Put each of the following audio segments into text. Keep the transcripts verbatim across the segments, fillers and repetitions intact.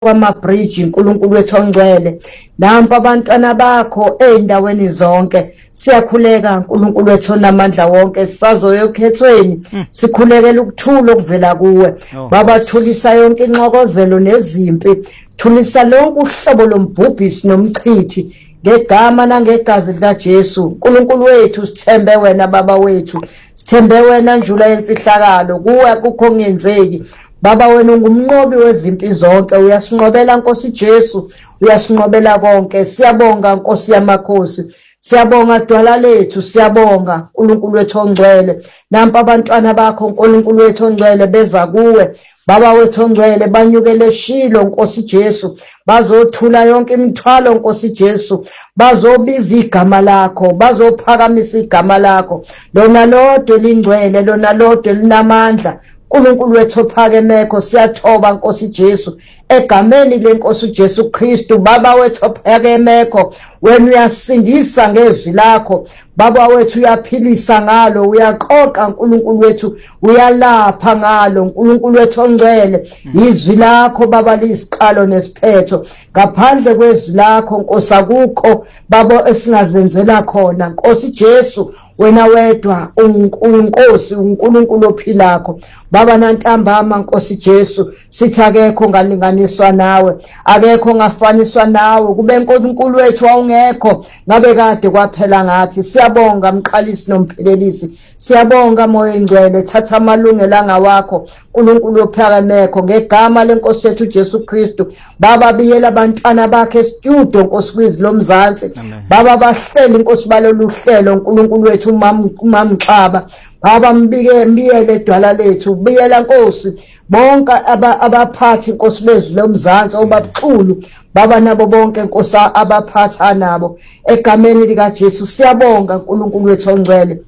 kwamabridge uNkulunkulu wethu ongcwele nampa abantwana bakho eindaweni zonke siyakhuleka uNkulunkulu wethu onamandla wonke sisazoyokhethweni sikhulekela ukuthula okuvela kuwe baba thulisa yonke inxokozelo nezimpi thulisa lonke uhlobo lombhubhisi nomchithi ngegama nangegazi lika Jesu uNkulunkulu wethu sithembe wena baba wethu sithembe wena njula yemfihlakalo kuwe akukho ngenzeki baba wena ungumnqobi wezimpi zonke uyasinqobela Nkosi Jesu uyasinqobela konke siyabonga Nkosi yamakhosi siyabonga dwala lethu siyabonga uNkulunkulu wethu ongcwele nampa abantwana bakho uNkulunkulu wethu ongcwele beza kuwe baba wethu ongcwele banyukele Shilo Nkosi Jesu bazothula yonke imithwalo Nkosi Jesu bazobiza igama lakho bazophakamisa igama lakho lona lodwa elingcwele lona lodwa elinamandla uNkulunkulu wethu ophakemeko siyathoba Nkosi Jesu egameni lenkosi uJesu Kristu baba wethu ophakemeko wena uyasindisa ngezwi lakho baba wethu uyaphilisa ngalo uyaqoqa uNkulunkulu wethu uyalapha ngalo uNkulunkulu wethu ongcwele izwi lakho baba lisiqalo nesiphetho ngaphandle kwezwi lakho Nkosi akukho baba esingazenzela khona Nkosi Jesu wena wedwa uNkosi uNkulunkulu ophilakho baba nantambama Nkosi Jesu sithi akekho ngalinganiswa nawe akekho ngafaniswa nawe kube uNkulunkulu wethu awungekho ngabe kade kwaphela ngathi siyabonga mqalisi nomphelelisi siyabonga moya engcwele thatha amalungelo angawakho uNkulunkulu ophakemeko ngegama lenkosi yethu Jesu Kristu baba biyela abantwana bakhe estudio Nkosi kwizwi lomzansi baba bahleli Nkosi balolu hlelo uNkulunkulu wethu umamxaba baba mbike mbiyele edwala lethu biyela Nkosi bonke abaphathi Nkosi bezwi lomzansi obabuxulu baba nabo bonke Nkosi abaphatha nabo egameni lika Jesu siyabonga uNkulunkulu wethu ongcwele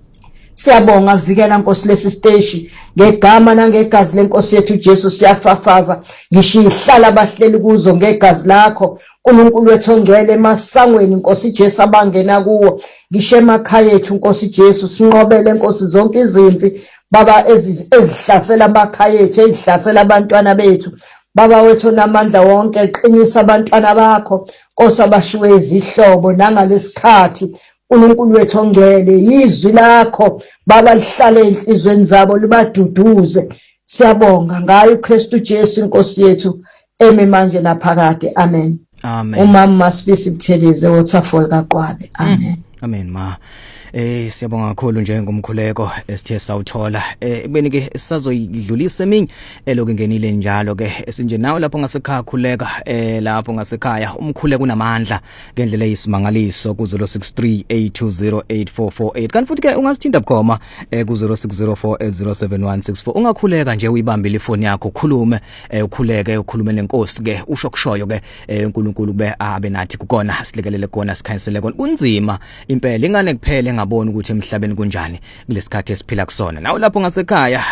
siyabonga vikela Nkosi lesi stage ngegama nangegazi lenkosi yethu Jesu siyafafaza ngisho ihlala abahleli kuzo ngegazi lakho uNkulunkulu wethu ongcwele emasangweni Nkosi Jesu abangena kuwo ngisho emakhaya ethu Nkosi Jesu sinqobele Nkosi zonke izimpi baba ezihlasela amakhaya ethu ezihlasela abantwana bethu baba wethu namandla wonke qinisa abantwana bakho Nkosi abashiwe izihlobo nangalesikhathi uNkulunkulu wethu ongcwele izwi lakho baba lihlale enhlizweni zabo libaduduze siyabonga ngayo uKristu Jesu Nkosi yethu eme manje naphakade amen amen umama Masibisi Buthelezi Waterfall kaQwabe amen amen ma Eh siyabonga kakhulu nje ngomkhuleko esithe sawuthola eh kubeni ke sisazoyidlulisa eminye eloku ngenile njalo ke esinje nawo lapho ngasekhaya khuleka eh lapho ngasekhaya umkhuleko unamandla ngendlela eyisimangaliso ku zero six three eight two zero eight four four eight kanti futhi ke ungasithinta bukhoma eh ku zero six zero four eight zero seven one six four ungakhuleka nje uyibambile ifoni yakho ukhulume eh ukhuleke ukhulume nenkosi ke usho kushoyo ke uNkulunkulu be abe nathi kukona silekelele kona sikhanyisele kona kunzima impela ingane kuphela ngabona ukuthi emhlabeni kunjani kulesikhathi esiphila kusona nawe lapho ngasekhaya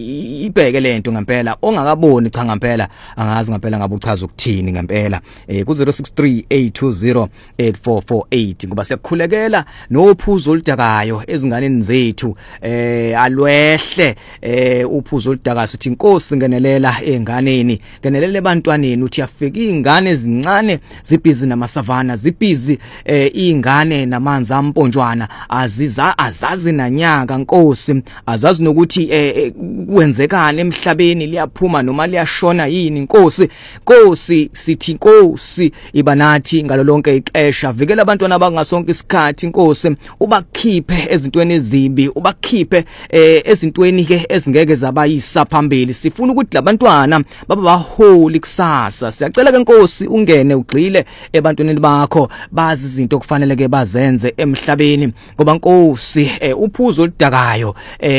ibheke lento ngempela ongakaboni cha ngempela angazi ngempela ngabe uchaza ukuthini ngempela eh ku zero six three eight two zero eight four four eight ngoba siyakhulekela nophuzo oludakayo ezinganeni zethu eh alwehle eh uphuzo oludakayo sithi inkosi ngenelela enganeni ngenelele ebantwaneni uthi yafika izingane ezincane zibhizi namasavana zibhizi eh izingane namanzi amponjwana aziza azazi nanyaka Nkosi azazi nokuthi kwenzekani emhlabeni liyaphuma noma liyashona yini Nkosi Nkosi sithi Nkosi ibanathi ngalolonke ixesha vikela abantwana abangasonke isikhathi Nkosi ubakhiphe ezintweni ezibi ubakhiphe ezintweni ke ezingeke zabayisa phambili sifuna ukuthi labantwana baba baholi kusasa siyacela ke Nkosi ungene ugxile ebantwaneni bakho bazi izinto okufanele ke bazenze emhlabeni ngoba Nkosi uphuzo oludakayo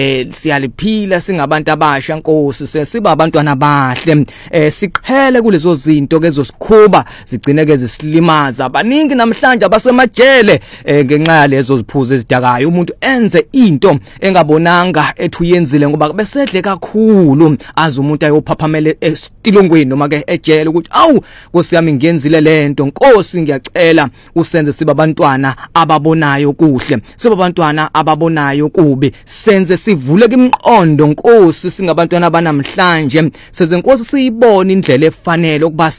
siyaliphila singabantu abasha Nkosi sesiba abantwana abahle siqhele kulezo zinto ke zosikhuba zigcine ke zisilimaza abaningi namhlanje abasemajele ngenxa yalezo ziphuzo ezidakayo umuntu enze into engabonanga ethu yenzile ngoba besedle kakhulu azi umuntu ayophaphamele estilongweni noma ke ejele ukuthi awu Nkosi yami ngiyenzile lento Nkosi ngiyacela usenze siba abantwana ababonayo kuhle sobabantwana ababonayo kubi senze sivuleke imiqondo Nkosi singabantwana banamhlanje senze Nkosi siyibone indlela efanele ukuba